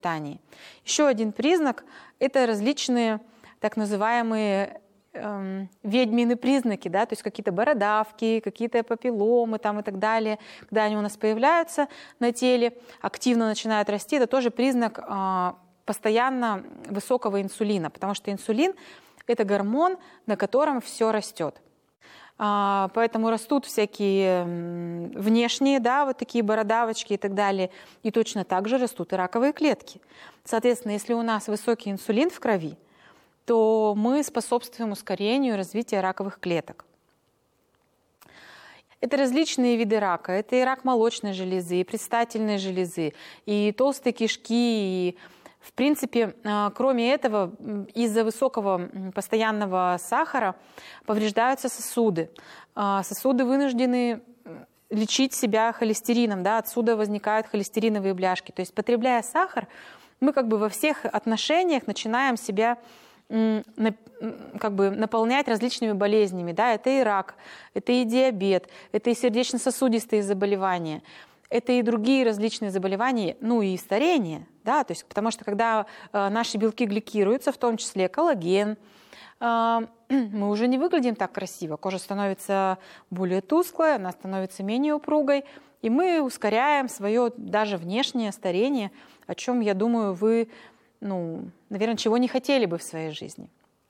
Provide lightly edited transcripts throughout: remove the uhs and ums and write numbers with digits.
питании. Еще один признак – это различные так называемые ведьмины признаки, да, то есть какие-то бородавки, какие-то папилломы там и так далее, когда они у нас появляются на теле, активно начинают расти, это тоже признак постоянно высокого инсулина, потому что инсулин – это гормон, на котором все растет. Поэтому растут всякие внешние, да, вот такие бородавочки и так далее, и точно так же растут и раковые клетки. Соответственно, если у нас высокий инсулин в крови, то мы способствуем ускорению развития раковых клеток. Это различные виды рака. Это и рак молочной железы, и предстательной железы, и толстой кишки. И, в принципе, кроме этого, из-за высокого постоянного сахара повреждаются сосуды. Сосуды вынуждены лечить себя холестерином, да, отсюда возникают холестериновые бляшки. То есть, потребляя сахар, мы как бы во всех отношениях начинаем себя как бы наполнять различными болезнями. Да? Это и рак, это и диабет, это и сердечно-сосудистые заболевания, это и другие различные заболевания, ну и старение. Да? То есть, потому что когда наши белки гликируются, в том числе коллаген, мы уже не выглядим так красиво. Кожа становится более тусклой, она становится менее упругой, и мы ускоряем свое даже внешнее старение, о чем, я думаю, вы наверное, чего не хотели бы в своей жизни.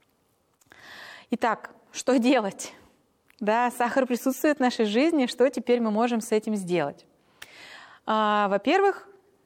Итак, что делать? Да, сахар присутствует в нашей жизни, что теперь мы можем с этим сделать? Во-первых,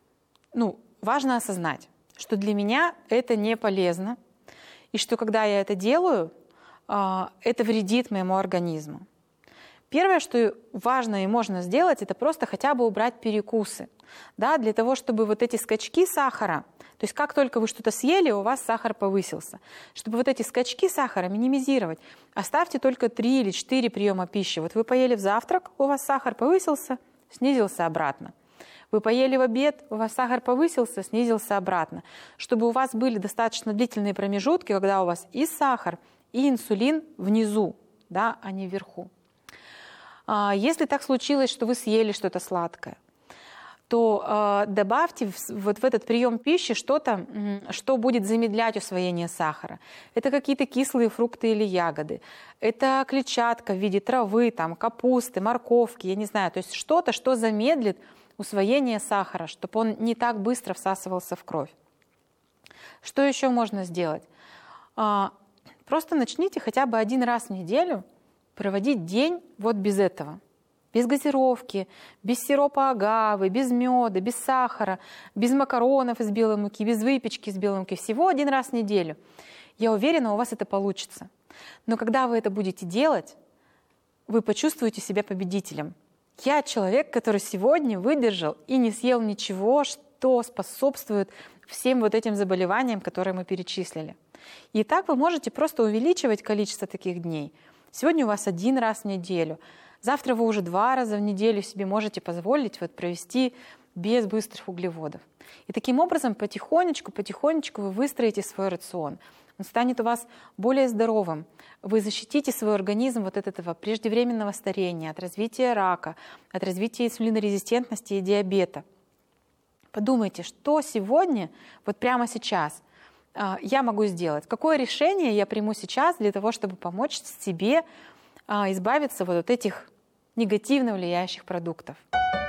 важно осознать, что для меня это не полезно, и что когда я это делаю, это вредит моему организму. Первое, что важно и можно сделать, это просто хотя бы убрать перекусы. Да, для того, чтобы вот эти скачки сахара, то есть как только вы что-то съели, у вас сахар повысился. Чтобы вот эти скачки сахара минимизировать, оставьте только 3 или 4 приема пищи. Вот вы поели в завтрак, у вас сахар повысился, снизился обратно. Вы поели в обед, у вас сахар повысился, снизился обратно. Чтобы у вас были достаточно длительные промежутки, когда у вас и сахар, и инсулин внизу, да, а не вверху. Если так случилось, что вы съели что-то сладкое, то добавьте вот в этот прием пищи что-то, что будет замедлять усвоение сахара. Это какие-то кислые фрукты или ягоды. Это клетчатка в виде травы, там, капусты, морковки, я не знаю. То есть что-то, что замедлит усвоение сахара, чтобы он не так быстро всасывался в кровь. Что еще можно сделать? Просто начните хотя бы 1 раз в неделю проводить день вот без этого. Без газировки, без сиропа агавы, без меда, без сахара, без макаронов из белой муки, без выпечки из белой муки. Всего 1 раз в неделю. Я уверена, у вас это получится. Но когда вы это будете делать, вы почувствуете себя победителем. Я человек, который сегодня выдержал и не съел ничего, что способствует всем вот этим заболеваниям, которые мы перечислили. И так вы можете просто увеличивать количество таких дней. Сегодня у вас 1 раз в неделю. Завтра вы уже 2 раза в неделю себе можете позволить провести без быстрых углеводов. И таким образом потихонечку вы выстроите свой рацион. Он станет у вас более здоровым. Вы защитите свой организм от этого преждевременного старения, от развития рака, от развития инсулинорезистентности и диабета. Подумайте, что сегодня, вот прямо сейчас, я могу сделать? Какое решение я приму сейчас для того, чтобы помочь себе избавиться от этих негативно влияющих продуктов?